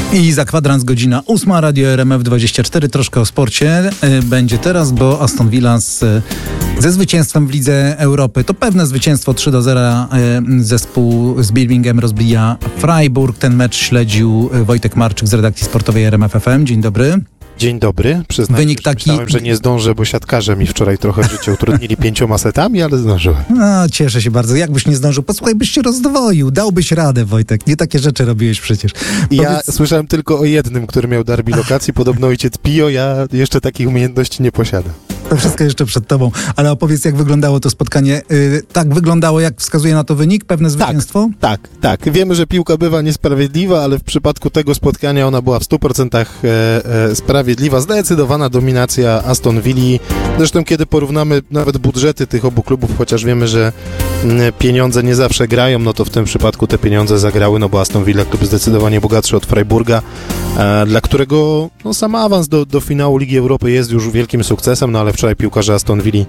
I za kwadrans godzina 8, Radio RMF24, troszkę o sporcie będzie teraz, bo Aston Villa ze zwycięstwem w Lidze Europy, to pewne zwycięstwo 3-0, zespół z Birmingham rozbija Freiburg. Ten mecz śledził Wojtek Marczyk z redakcji sportowej RMF FM. Dzień dobry. Dzień dobry. Przyznam, Wynik taki... myślałem, że nie zdążę, bo siatkarze mi wczoraj trochę życie utrudnili 5 setami, ale zdążyłem. No, cieszę się bardzo. Jakbyś nie zdążył, posłuchaj, byś się rozdwoił. Dałbyś radę, Wojtek. Nie takie rzeczy robiłeś przecież. Ja słyszałem tylko o jednym, który miał dar bilokacji, podobno ojciec Pio, ja jeszcze takich umiejętności nie posiadam. To wszystko jeszcze przed tobą, ale opowiedz, jak wyglądało to spotkanie. Tak wyglądało, jak wskazuje na to wynik? Pewne zwycięstwo? Tak. Wiemy, że piłka bywa niesprawiedliwa, ale w przypadku tego spotkania ona była w 100% sprawiedliwa. Zdecydowana dominacja Aston Villi. Zresztą, kiedy porównamy nawet budżety tych obu klubów, chociaż wiemy, że pieniądze nie zawsze grają, no to w tym przypadku te pieniądze zagrały, no bo Aston Villa, klub zdecydowanie bogatszy od Freiburga, dla którego sam awans do finału Ligi Europy jest już wielkim sukcesem, no ale wczoraj piłkarze Aston Villi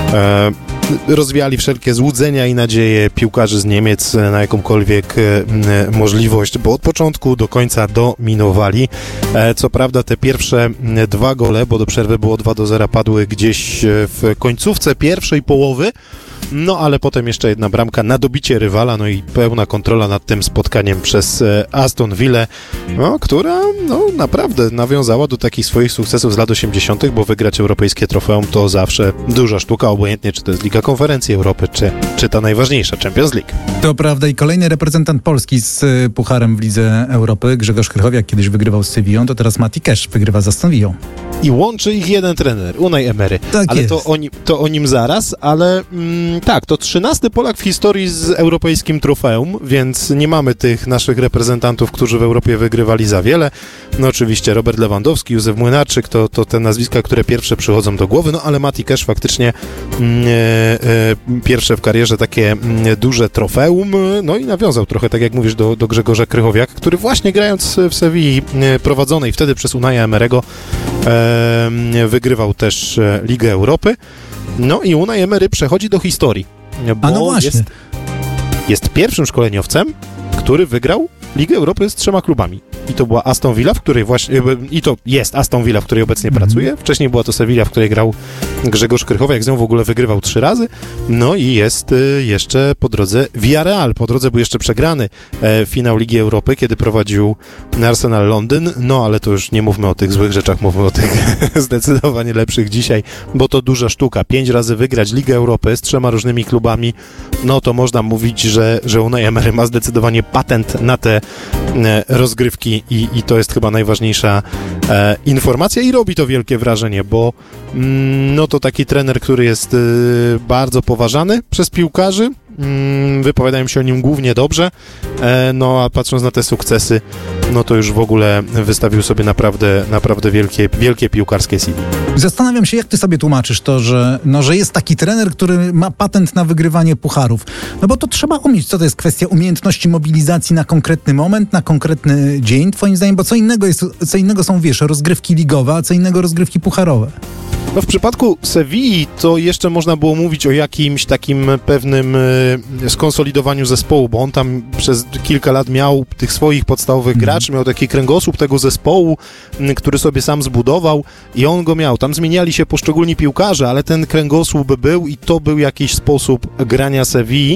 rozwiali wszelkie złudzenia i nadzieje piłkarzy z Niemiec na jakąkolwiek możliwość, bo od początku do końca dominowali. Co prawda te pierwsze 2 gole, bo do przerwy było 2-0, padły gdzieś w końcówce pierwszej połowy, no ale potem jeszcze jedna bramka na dobicie rywala, no i pełna kontrola nad tym spotkaniem przez Aston Villę, która naprawdę nawiązała do takich swoich sukcesów z lat 80., bo wygrać europejskie trofeum to zawsze duża sztuka, obojętnie czy to jest Liga Konferencji Europy, czy ta najważniejsza Champions League. To prawda i kolejny reprezentant Polski z pucharem w Lidze Europy, Grzegorz Krychowiak, kiedyś wygrywał z Sevillą, to teraz Mati Cash wygrywa z Aston Villą. I łączy ich jeden trener, Unai Emery. Tak ale jest. to o nim zaraz, ale tak, to 13. Polak w historii z europejskim trofeum, więc nie mamy tych naszych reprezentantów, którzy w Europie wygrywali za wiele. No oczywiście Robert Lewandowski, Józef Młynarczyk, to te nazwiska, które pierwsze przychodzą do głowy, no ale Mati Cash faktycznie pierwsze w karierze takie duże trofeum, no i nawiązał trochę, tak jak mówisz, do Grzegorza Krychowiaka, który właśnie grając w Sewilli prowadzonej wtedy przez Unaia Emery'ego wygrywał też Ligę Europy. No i Unai Emery przechodzi do historii, bo jest pierwszym szkoleniowcem, który wygrał Ligę Europy z 3 klubami. I to była Aston Villa, w której jest Aston Villa, w której obecnie pracuje. Wcześniej była to Sevilla, w której grał Grzegorz Krychowiak, z nią w ogóle wygrywał 3 razy. No i jest jeszcze po drodze Villarreal. Po drodze był jeszcze przegrany finał Ligi Europy, kiedy prowadził Arsenal Londyn. No ale to już nie mówmy o tych złych rzeczach, mówmy o tych zdecydowanie lepszych dzisiaj, bo to duża sztuka. 5 razy wygrać Ligę Europy z 3 różnymi klubami, no to można mówić, że Unai Emery ma zdecydowanie patent na te rozgrywki i to jest chyba najważniejsza informacja i robi to wielkie wrażenie, bo no to taki trener, który jest bardzo poważany przez piłkarzy, wypowiadają się o nim głównie dobrze, no a patrząc na te sukcesy, no to już w ogóle wystawił sobie naprawdę wielkie piłkarskie CV. Zastanawiam się, jak ty sobie tłumaczysz to, że jest taki trener, który ma patent na wygrywanie pucharów. No bo to trzeba umieć, co to jest kwestia umiejętności mobilizacji na konkretny moment, na konkretny dzień, twoim zdaniem, bo co innego są, rozgrywki ligowe, a co innego rozgrywki pucharowe. No w przypadku Sewilli to jeszcze można było mówić o jakimś takim pewnym skonsolidowaniu zespołu, bo on tam przez kilka lat miał tych swoich podstawowych graczy, miał taki kręgosłup tego zespołu, który sobie sam zbudował i on go miał. Tam zmieniali się poszczególni piłkarze, ale ten kręgosłup był i to był jakiś sposób grania Sewilli.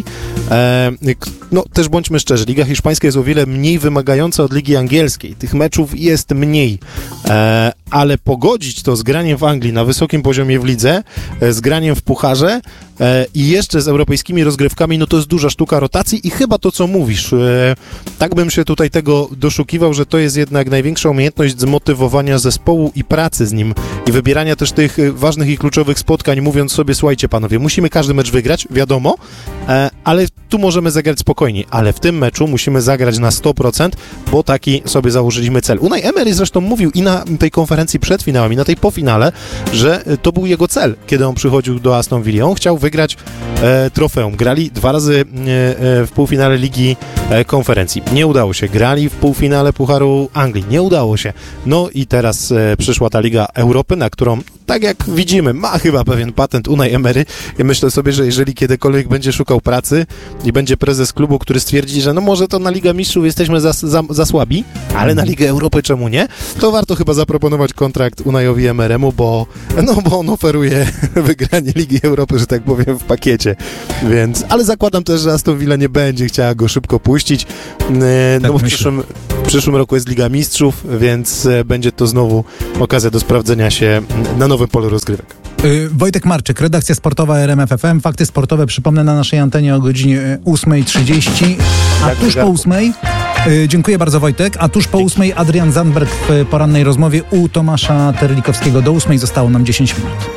No też bądźmy szczerzy, Liga Hiszpańska jest o wiele mniej wymagająca od Ligi Angielskiej. Tych meczów jest mniej, ale pogodzić to z graniem w Anglii na wysokim poziomie w lidze, z graniem w pucharze i jeszcze z europejskimi rozgrywkami, no to jest duża sztuka rotacji i chyba to, co mówisz, tak bym się tutaj tego doszukiwał, że to jest jednak największa umiejętność zmotywowania zespołu i pracy z nim i wybierania też tych ważnych i kluczowych spotkań, mówiąc sobie, słuchajcie panowie, musimy każdy mecz wygrać, wiadomo, ale tu możemy zagrać spokojnie, ale w tym meczu musimy zagrać na 100%, bo taki sobie założyliśmy cel. Unai Emery zresztą mówił i na tej konferencji przed finałem, i na tej po finale, że to był jego cel, kiedy on przychodził do Aston Villa. On chciał wygrać trofeum. Grali 2 razy w półfinale Ligi Konferencji. Nie udało się. Grali w półfinale Pucharu Anglii. Nie udało się. No i teraz przyszła ta Liga Europy, na którą, tak jak widzimy, ma chyba pewien patent Unai Emery. Ja myślę sobie, że jeżeli kiedykolwiek będzie szukał pracy i będzie prezes klubu, który stwierdzi, że no może to na Ligę Mistrzów jesteśmy za słabi, ale na Ligę Europy czemu nie? To warto chyba zaproponować kontrakt Unajowi Emery'emu, bo on oferuje wygranie Ligi Europy, że tak powiem, w pakiecie. Więc, ale zakładam też, że Aston Villa nie będzie chciała go szybko puścić, no bo w przyszłym roku jest Liga Mistrzów, więc będzie to znowu okazja do sprawdzenia się na nowym polu rozgrywek. Wojtek Marczyk, redakcja sportowa RMF FM. Fakty sportowe, przypomnę, na naszej antenie o godzinie 8:30. A tuż po 8:00, dziękuję bardzo Wojtek, a tuż po 8:00 Adrian Zandberg w porannej rozmowie u Tomasza Terlikowskiego. Do 8:00 zostało nam 10 minut.